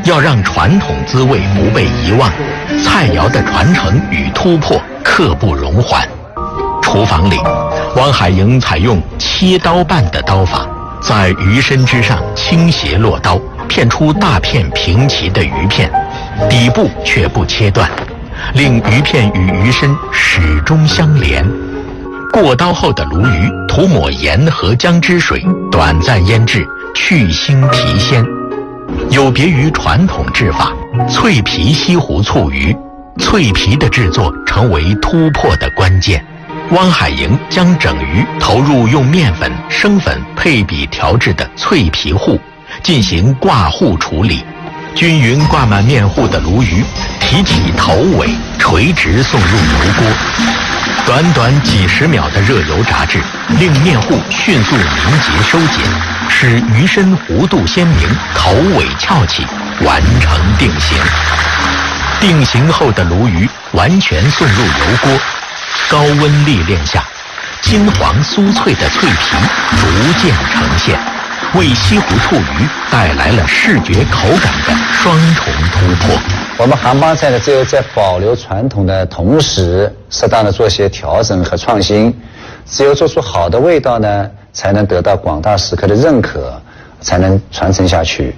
要让传统滋味不被遗忘，菜肴的传承与突破刻不容缓。厨房里，汪海营采用切刀拌的刀法，在鱼身之上倾斜落刀，片出大片平齐的鱼片，底部却不切断，令鱼片与鱼身始终相连。过刀后的鲈鱼涂抹盐和姜汁水，短暂腌制，去腥提鲜。有别于传统制法，脆皮西湖醋鱼，脆皮的制作成为突破的关键。汪海营将整鱼投入用面粉、生粉配比调制的脆皮糊，进行挂糊处理。均匀挂满面糊的鲈鱼，提起头尾，垂直送入油锅。短短几十秒的热油炸制，令面糊迅速凝结收紧，使鱼身弧度鲜明，头尾翘起，完成定型。定型后的鲈鱼完全送入油锅，高温历练下，金黄酥脆的脆皮逐渐呈现，为西湖醋鱼带来了视觉口感的双重突破。 我们杭帮菜呢，只有在保留传统的同时，适当的做些调整和创新，只有做出好的味道呢，才能得到广大食客的认可，才能传承下去。